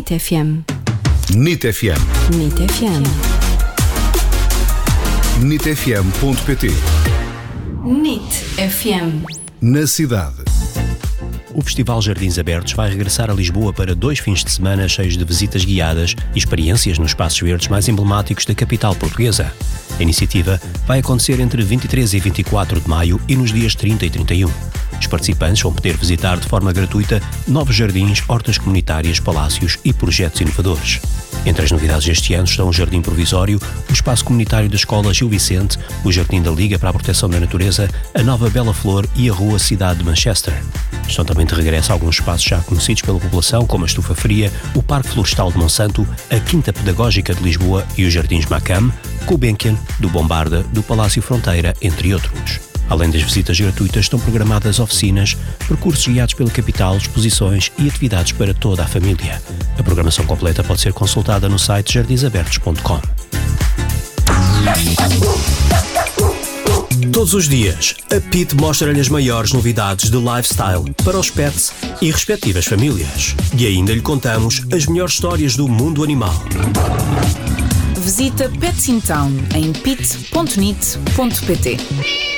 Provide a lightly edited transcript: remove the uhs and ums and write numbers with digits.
NIT FM. NIT FM. NIT FM. NITfm.pt. NIT FM. Na cidade. O Festival Jardins Abertos vai regressar a Lisboa para 2 fins de semana cheios de visitas guiadas e experiências nos espaços verdes mais emblemáticos da capital portuguesa. A iniciativa vai acontecer entre 23 e 24 de maio e nos dias 30 e 31. Os participantes vão poder visitar de forma gratuita novos jardins, hortas comunitárias, palácios e projetos inovadores. Entre as novidades deste ano estão o Jardim Provisório, o Espaço Comunitário da Escola Gil Vicente, o Jardim da Liga para a Proteção da Natureza, a Nova Bela Flor e a Rua Cidade de Manchester. Estão também de regresso alguns espaços já conhecidos pela população, como a Estufa Fria, o Parque Florestal de Monsanto, a Quinta Pedagógica de Lisboa e os Jardins Macam, Gulbenkian, do Bombarda, do Palácio Fronteira, entre outros. Além das visitas gratuitas, estão programadas oficinas, percursos guiados pela capital, exposições e atividades para toda a família. A programação completa pode ser consultada no site jardinsabertos.com. Todos os dias, a PIT mostra-lhe as maiores novidades de lifestyle para os pets e respectivas famílias. E ainda lhe contamos as melhores histórias do mundo animal. Visita Pets in Town em pit.nit.pt.